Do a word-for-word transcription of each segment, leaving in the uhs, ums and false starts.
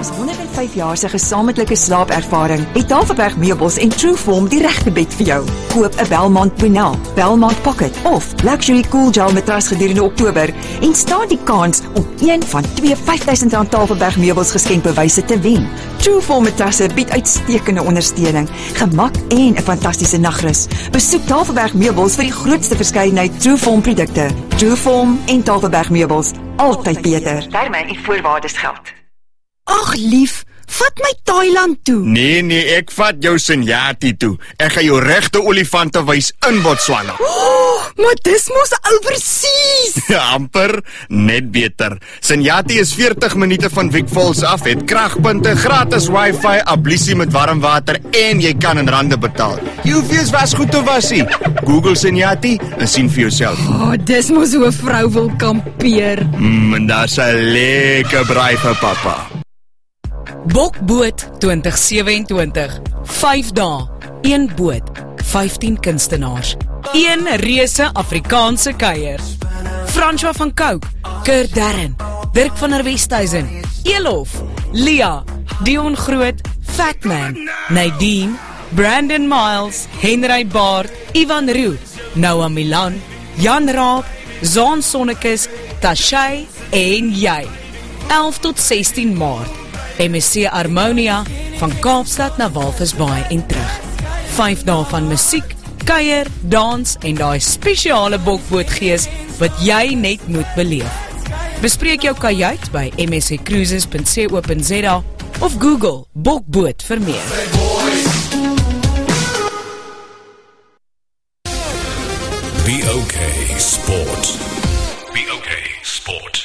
As honderd en vyf jaar se gesamentlike slaapervaring, het Tafelberg Meubels en Trueform die regte bed vir jou. Koop 'n Belmont Brunel, Belmont Pocket of Luxury Cool Gel matras gedurende Oktober en staan die kans om een van twee vyf duisend rand Tafelberg Meubels geskenkbewyse te wen. Trueform matrasse bied uitstekende ondersteuning, gemak en 'n fantastiese nagrus. Besoek Tafelberg Meubels vir die grootste verskeidenheid Trueform produkte. Trueform en Tafelberg Meubels, altyd beter. Terme en voorwaardes geld. Ag lief, vat my Thailand toe. Nee, nee, ek vat jou Senyati toe. Ek gaan jou regte olifante wys in Botswana. Oh, maar dis mos oorseas. Amper, net beter. Senyati is veertig minute van Vic Falls af, het kragpunte, gratis wifi, ablusie met warm water en jy kan in rande betaal. Jy hoef eers wasgoed te wasie. Google Senyati en sien vir jouself. Oh, dis mos hoe 'n vrou wil kampeer. Mm, en daar's 'n lekker braai vir pappa. Bokboot twintig sewentwintig, vyf dae, een boot, vyftien kunstenaars, een reuse Afrikaanse kuier. François van Cooke, Kurt Darren, Dirk van der Westhuizen, Elof, Lia, Dion Groot, Fatman, Nadine, Brandon Miles, Henry Baard, Ivan Roo, Noah Milan, Jan Raab, Zaan Sonnekes, Tashay en jy. elf tot sestien Maart. M S C Harmonia van Kaapstad na Walvisbaai en terug. Vyf dae van musiek, kuier, dans en daai spesiale bokbootgees wat jy net moet beleef. Bespreek jou kajuit by m s c cruises punt co punt z a of Google bokboot vir meer. B O K Sport. B O K Sport.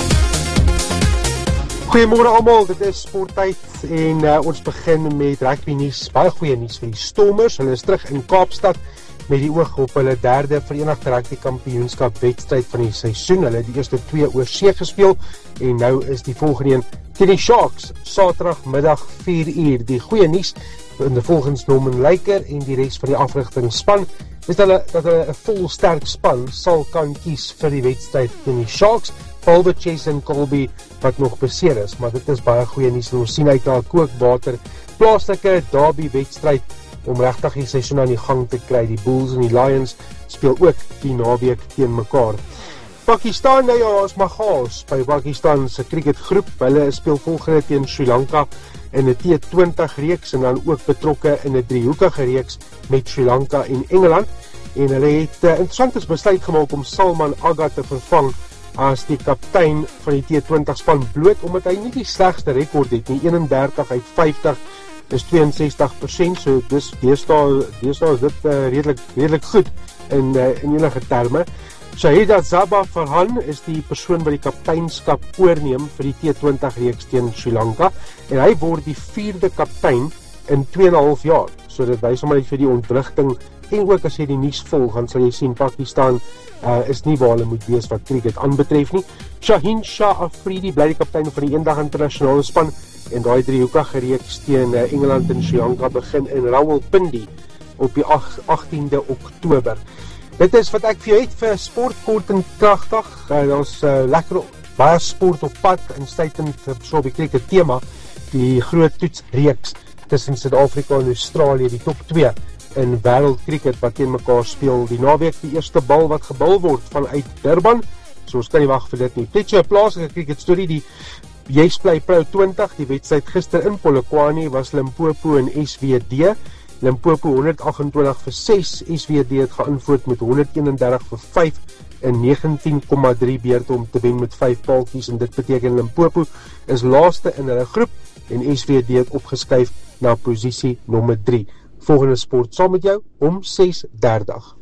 Goeiemôre almal, dit is sporttyd en uh, ons begin met rugby nuus. Baie goeie nuus vir die Stormers. Hulle is terug in Kaapstad met die oog op hulle derde Verenigde Rugby Kampioenskap wedstryd van die seisoen. Hulle het die eerste twee oorsee gespeel en nou is die volgende een teen die Sharks, Saterdagmiddag vier uur. Die goeie nuus volgens Norman Lyker en die res van die afrigtingsspan is hulle dat hulle 'n vol sterk span sal kan kies vir die wedstryd teen die Sharks. Behalwe Chase en Colby wat nog beseer is, maar dit is baie goeie nuus en ons sien uit daar kookwater plaaslike derby wedstryd om regtig die seisoen aan die gang te kry. Die Bulls en die Lions speel ook die naweek teen mekaar. Pakistan, nou ja, is maar chaos by Pakistan se cricketgroep. Hulle speel volgende teen Sri Lanka in 'n T twintig reeks en dan ook betrokke in 'n driehoekige reeks met Sri Lanka en Engeland. En hulle het 'n uh, interessante besluit gemaak om Salman Agha te vervang as die kaptein van die T twintig span, bloot omdat hy nie die slegste rekord het nie. eenendertig uit vyftig is twee en sestig persent, so dis deesdae deesdae is dit uh, redelik redelik goed in uh, in enige terme. Shahida Zaba Farhan is die persoon wat die kapteinskap oorneem vir die T twintig reeks teen Sri Lanka en hy word die vierde kaptein in twee en 'n half jaar. So dit wys sommer net vir die ontwrigting en ook as jy die nuus volg, dan sal jy sien Pakistan uh, is nie waar hulle moet wees wat cricket aanbetref nie. Shaheen Shah Afridi bly die kaptein van die eendag internasionale span en daai driehoekige reeks teen uh, Engeland en Sri Lanka begin in Rawalpindi op die agtiende Oktober. Dit is wat ek vir jou het vir sport kort en kragtig. Uh, Daar's uh, lekker baie sport op pad insluitend so op die cricket tema, die groot toetsreeks tussen Suid-Afrika en Australië, die top twee in wêreldkriket wat teen mekaar speel. Die naweek die eerste bal wat gebal word vanuit Durban. So ons kan nie wag vir dit nie. Net so 'n plaaslike cricket storie, die Jysply Pro twintig, die wedstryd gister in Polokwane was Limpopo en S W D. Limpopo honderd agt en twintig vir ses, S W D het geantwoord met honderd een en dertig vir vyf in negentien komma drie beurte om te wen met vyf paaltjies en dit beteken Limpopo is laaste in hulle groep en S W D het opgeskuif na posisie nommer drie. Volgende sport saam met jou om ses dertig.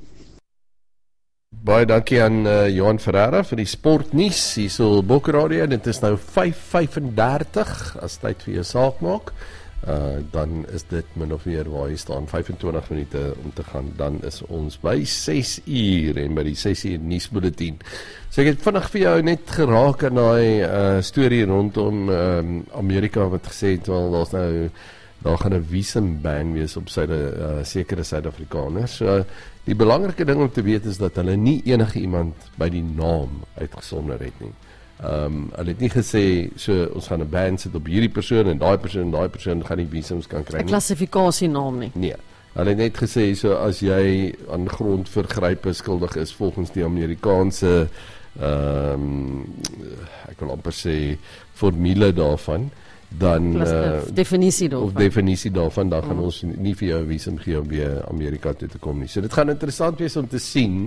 Baie dankie aan uh, Johan Ferreira vir die sportnuus hier so Bokradio. Dit is nou vyf vyf-en-dertig as tyd vir jou saak maak. Uh, dan is dit min of meer waar jy staan, vyfentwintig minute om te gaan, dan is ons by ses uur en by die ses uur nuusbulletin. So ek het vinnig vir jou net geraak aan die uh, storie rondom um, Amerika wat gesê het, wel, daar's nou daar gaan 'n visum ban wees op syde uh, sekere Suid-Afrikaners. So die belangrike ding om te weet is dat hulle nie enige iemand by die naam uitgesonder het nie. Ehm um, hulle het nie gesê so ons gaan 'n ban sit op hierdie persoon en daai persoon en daai persoon gaan nie visums kan kry 'n nie. klassifikasienaam nie. Nee. Hulle het net gesê so as jy aan grondvergrype skuldig is volgens die Amerikaanse ehm um, ek wil amper sê formule daarvan, dan Plus, uh, uh, definisie daarvan. of definisie daarvan, dan gaan mm. ons nie vir jou 'n visum gee om weer Amerika toe te kom nie. So dit gaan interessant wees om te sien,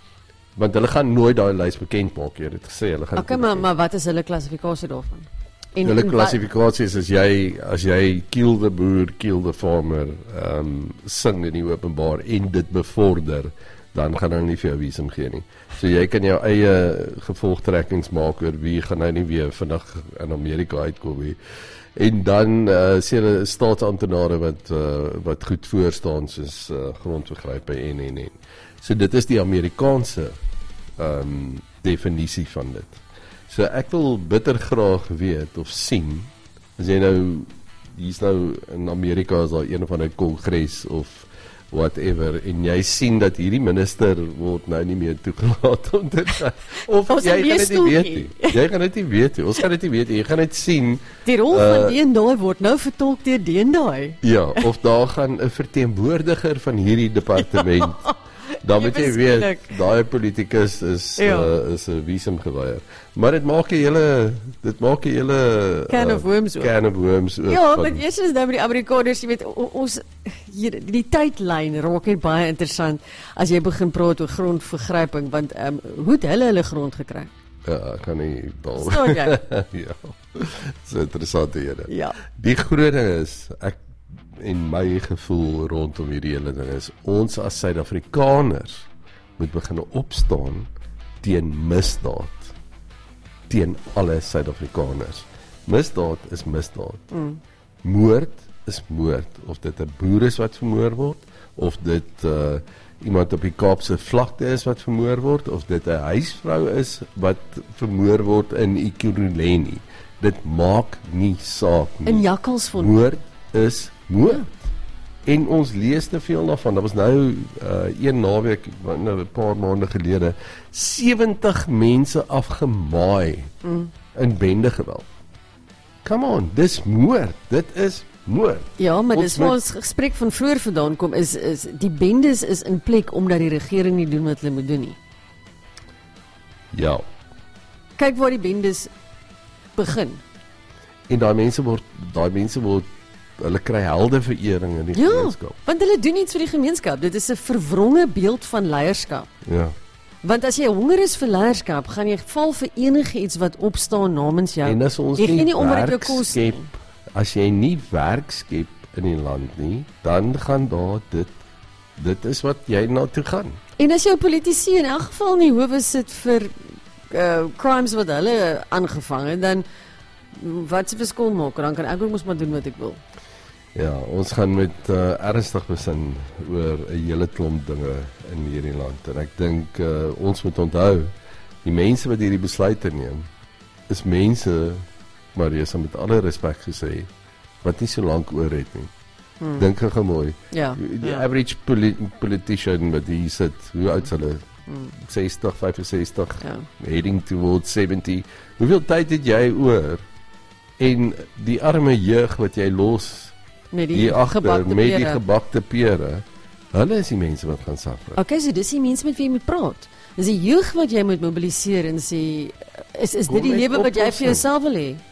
want hulle gaan nooit daai lys bekend maak, jy het gesê hulle gaan. Okay, maar maar wat is hulle klassifikasie daarvan? En, hulle klassifikasie is as jy as jy kill the boer, kill the farmer, ehm um, sing in die openbaar en dit bevorder, dan gaan hulle nie vir jou visum gee nie. So jy kan jou eie gevolgtrekkings maak oor wie gaan nou nie weer vinnig in Amerika uitkom nie. En dan uh, sê hulle staatsamptenare wat uh, wat goed voorstaan soos uh, grondvergrype en en en. So dit is die Amerikaanse ehm um, definisie van dit. So ek wil bitter graag weet of sien, as jy nou, hier's nou in Amerika is daar een of ander kongres of whatever, en jy sien dat hierdie minister word nou nie meer toegelaat om dit, of Ons jy het gaan dit nie nie weet nie. Jy gaan dit nie weet nie. Ons gaan dit nie weet nie. Jy gaan net sien. Die rol uh, van die en daai word nou vertolk deur die en daai. Ja, of daar gaan 'n verteenwoordiger van hierdie departement. Dan moet jy weet, daai politikus is ja. uh, is 'n visum geweier. Maar dit maak 'n hele dit maak 'n hele can uh, of worms oop. Can of worms oop. Ja, want eers is nou met die Amerikaners, jy weet, ons hier, die tydlyn raak net baie interessant as jy begin praat oor grondvergryping, want ehm um, hoe het hulle hulle grond gekry? Ja, kan nie bal. Staan jy? Ja. So interessant hier. Ja. Die groot ding is ek en my gevoel rondom hierdie hele ding is, ons as Suid-Afrikaners moet begin opstaan teen misdaad, teen alle Suid-Afrikaners. Misdaad is misdaad. Mm. Moord is moord, of dit 'n boer is wat vermoor word, of dit uh, iemand op die Kaapse vlakte is wat vermoor word, of dit 'n huisvrou is wat vermoor word in Ekurhuleni. Dit maak nie saak nie. In Jakkalsfontein. Moord is moord. Ja. En ons lees te veel daarvan. Daar was nou uh, een naweek, nou 'n paar maande gelede, sewentig mense afgemaai mm. in bendegeweld. Come on, dis moord. Dit is moord. Ja, maar ons dis waar ons gesprek van vroeër vandaan kom, is is die bendes is in plek omdat die regering nie doen wat hulle moet doen nie. Ja. Kyk waar die bendes begin. En daai mense word daai mense word hulle kry heldeverering in die ja, gemeenskap. Want hulle doen iets vir die gemeenskap. Dit is 'n verwronge beeld van leierskap. Ja. Want as jy honger is vir leierskap, gaan jy val vir enige iets wat opstaan namens jou. En as ons jy nie, nie werk skep, as jy nie werk skep in die land nie, dan gaan daar dit dit is wat jy na toe gaan. En as jou politici in elk geval nie howe sit vir uh, crimes wat hulle aangevang het, dan wat se verskil maak, dan kan ek ook mos maar doen wat ek wil. Ja, ons gaan met uh, ernstig besin oor 'n hele klomp dinge in hierdie land, en ek dink uh, ons moet onthou, die mense wat hierdie besluite neem, is mense, maar jy sal met alle respek gesê, wat nie so lank oor het nie. Hmm. Dink gou mooi. Ja. Die ja. average poli politician wat hier sit, hoe oud is hulle? Hmm. sestig, vyf of sestig, ja. Heading towards seventy. Hoeveel tyd het jy oor? En die arme jeug wat jy los met die hier agter, gebakte met pere. die gebakte pere, hulle is die mense wat gaan suffer. Okay, so dis die mense met wie jy moet praat. Dis die jeug wat jy moet mobiliseer en sê, is is dit die lewe wat jy vir jouself wil hê?